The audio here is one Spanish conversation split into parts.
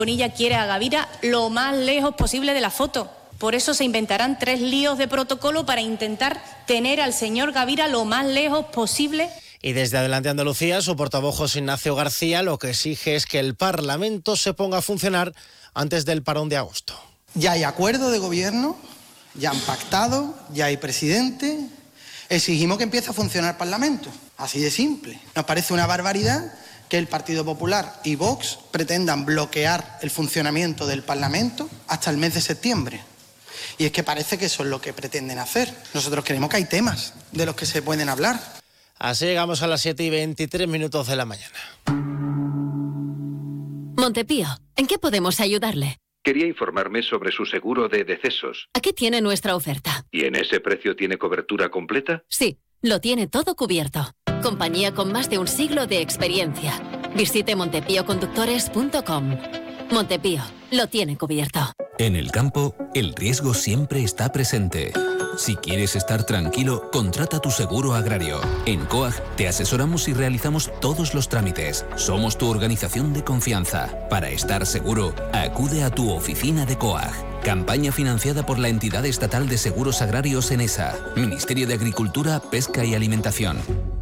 Bonilla quiere a Gavira lo más lejos posible de la foto. Por eso se inventarán 3 líos de protocolo para intentar tener al señor Gavira lo más lejos posible. Y desde Adelante Andalucía, su portavoz José Ignacio García lo que exige es que el Parlamento se ponga a funcionar antes del parón de agosto. Ya hay acuerdo de gobierno, ya han pactado, ya hay presidente. Exigimos que empiece a funcionar el Parlamento. Así de simple. Nos parece una barbaridad que el Partido Popular y Vox pretendan bloquear el funcionamiento del Parlamento hasta el mes de septiembre. Y es que parece que eso es lo que pretenden hacer. Nosotros creemos que hay temas de los que se pueden hablar. Así llegamos a las 7:23 de la mañana. Montepío, ¿en qué podemos ayudarle? Quería informarme sobre su seguro de decesos. Aquí tiene nuestra oferta. ¿Y en ese precio tiene cobertura completa? Sí, lo tiene todo cubierto. Compañía con más de un siglo de experiencia. Visite montepíoconductores.com. Montepío, lo tiene cubierto. En el campo, el riesgo siempre está presente. Si quieres estar tranquilo, contrata tu seguro agrario. En COAG te asesoramos y realizamos todos los trámites. Somos tu organización de confianza. Para estar seguro, acude a tu oficina de COAG. Campaña financiada por la Entidad Estatal de Seguros Agrarios ENESA, Ministerio de Agricultura, Pesca y Alimentación.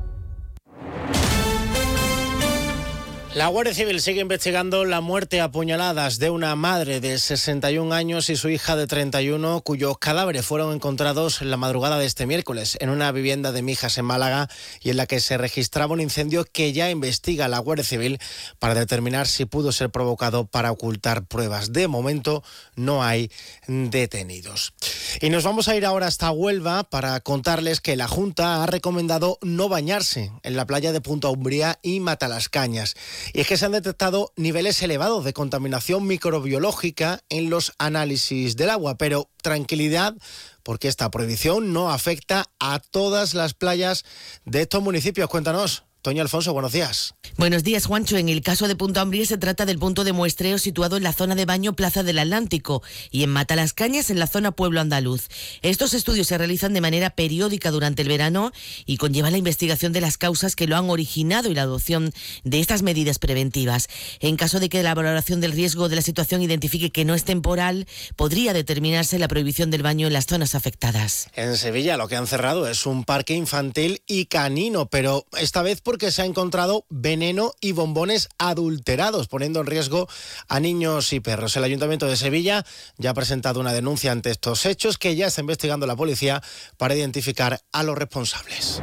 La Guardia Civil sigue investigando la muerte a puñaladas de una madre de 61 años y su hija de 31, cuyos cadáveres fueron encontrados la madrugada de este miércoles en una vivienda de Mijas en Málaga y en la que se registraba un incendio que ya investiga la Guardia Civil para determinar si pudo ser provocado para ocultar pruebas. De momento no hay detenidos. Y nos vamos a ir ahora hasta Huelva para contarles que la Junta ha recomendado no bañarse en la playa de Punta Umbría y Matalascañas. Y es que se han detectado niveles elevados de contaminación microbiológica en los análisis del agua, pero tranquilidad, porque esta prohibición no afecta a todas las playas de estos municipios. Cuéntanos. Toño Alfonso, buenos días. Buenos días, Juancho. En el caso de Punta Umbría se trata del punto de muestreo situado en la zona de baño Plaza del Atlántico y en Matalascañas en la zona Pueblo Andaluz. Estos estudios se realizan de manera periódica durante el verano y conllevan la investigación de las causas que lo han originado y la adopción de estas medidas preventivas. En caso de que la valoración del riesgo de la situación identifique que no es temporal, podría determinarse la prohibición del baño en las zonas afectadas. En Sevilla lo que han cerrado es un parque infantil y canino, pero esta vez porque se ha encontrado veneno y bombones adulterados, poniendo en riesgo a niños y perros. El Ayuntamiento de Sevilla ya ha presentado una denuncia ante estos hechos que ya está investigando la policía para identificar a los responsables.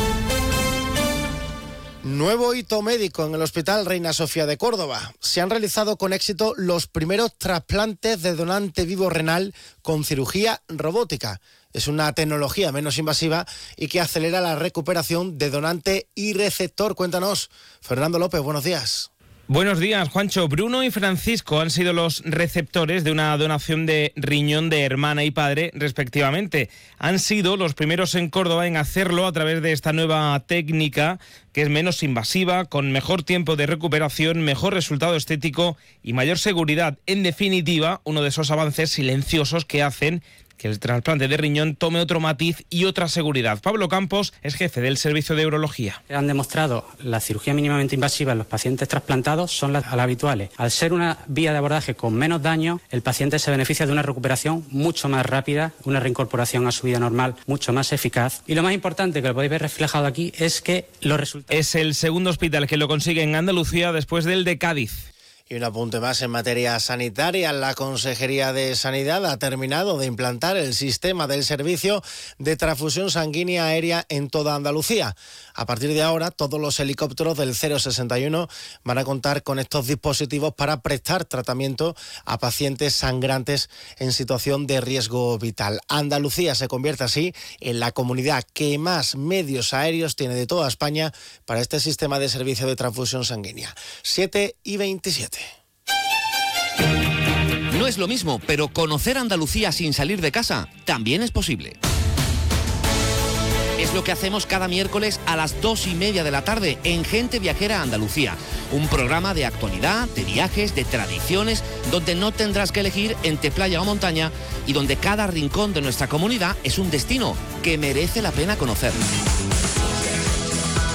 Nuevo hito médico en el Hospital Reina Sofía de Córdoba. Se han realizado con éxito los primeros trasplantes de donante vivo renal con cirugía robótica. Es una tecnología menos invasiva y que acelera la recuperación de donante y receptor. Cuéntanos, Fernando López, buenos días. Buenos días, Juancho. Bruno y Francisco han sido los receptores de una donación de riñón de hermana y padre, respectivamente. Han sido los primeros en Córdoba en hacerlo a través de esta nueva técnica que es menos invasiva, con mejor tiempo de recuperación, mejor resultado estético y mayor seguridad. En definitiva, uno de esos avances silenciosos que hacen que el trasplante de riñón tome otro matiz y otra seguridad. Pablo Campos es jefe del Servicio de Urología. Han demostrado la cirugía mínimamente invasiva en los pacientes trasplantados son las habituales. Al ser una vía de abordaje con menos daño, el paciente se beneficia de una recuperación mucho más rápida, una reincorporación a su vida normal mucho más eficaz. Y lo más importante, que lo podéis ver reflejado aquí, es que los resultados... Es el segundo hospital que lo consigue en Andalucía después del de Cádiz. Y un apunte más en materia sanitaria. La Consejería de Sanidad ha terminado de implantar el sistema del servicio de transfusión sanguínea aérea en toda Andalucía. A partir de ahora, todos los helicópteros del 061 van a contar con estos dispositivos para prestar tratamiento a pacientes sangrantes en situación de riesgo vital. Andalucía se convierte así en la comunidad que más medios aéreos tiene de toda España para este sistema de servicio de transfusión sanguínea. 7:27. No es lo mismo, pero conocer Andalucía sin salir de casa también es posible. Es lo que hacemos cada miércoles a las 2:30 de la tarde en Gente Viajera Andalucía. Un programa de actualidad, de viajes, de tradiciones, donde no tendrás que elegir entre playa o montaña y donde cada rincón de nuestra comunidad es un destino que merece la pena conocer.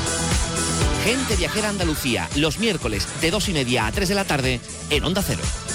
Gente Viajera Andalucía, los miércoles de 2:30 a 3 de la tarde en Onda Cero.